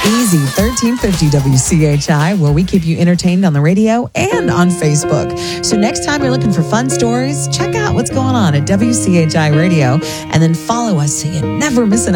Easy 1350 WCHI, where we keep you entertained on the radio and on Facebook. So next time you're looking for fun stories, check out what's going on at WCHI Radio and then follow us so you never miss an